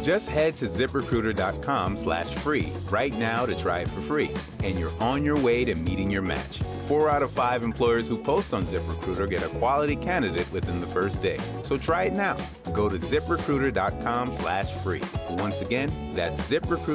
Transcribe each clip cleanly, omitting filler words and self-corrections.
Just head to ziprecruiter.com/free right now to try it for free, and you're on your way to meeting your match. 4 out of 5 employers who post on ZipRecruiter get a quality candidate within the first day. So try it now. Go to ziprecruiter.com/free. Once again, that's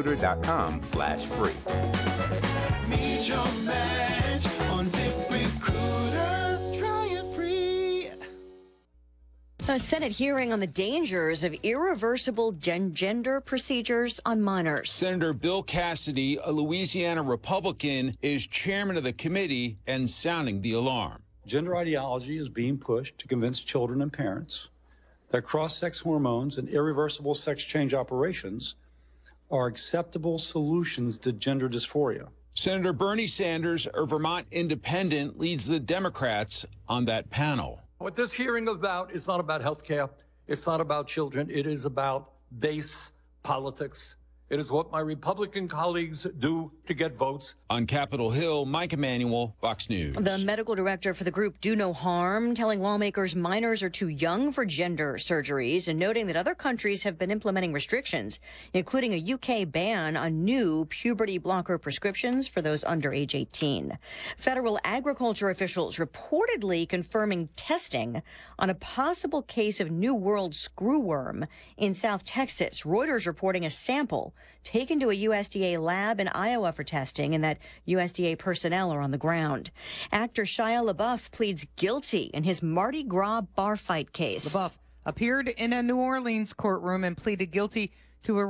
ziprecruiter.com/free. Meet your match on ZipRecruiter. Try it free. A Senate hearing on the dangers of irreversible gender procedures on minors. Senator Bill Cassidy, a Louisiana Republican, is chairman of the committee and sounding the alarm. Gender ideology is being pushed to convince children and parents that cross-sex hormones and irreversible sex change operations are acceptable solutions to gender dysphoria. Senator Bernie Sanders, a Vermont independent, leads the Democrats on that panel. What this hearing is about is not about health care. It's not about children. It is about base politics. It is what my Republican colleagues do to get votes. On Capitol Hill, Mike Emanuel, Fox News. The medical director for the group Do No Harm telling lawmakers minors are too young for gender surgeries and noting that other countries have been implementing restrictions, including a UK ban on new puberty blocker prescriptions for those under age 18. Federal agriculture officials reportedly confirming testing on a possible case of New World screwworm in South Texas. Reuters reporting a sample taken to a USDA lab in Iowa for testing and that USDA personnel are on the ground. Actor Shia LaBeouf pleads guilty in his Mardi Gras bar fight case. LaBeouf appeared in a New Orleans courtroom and pleaded guilty to a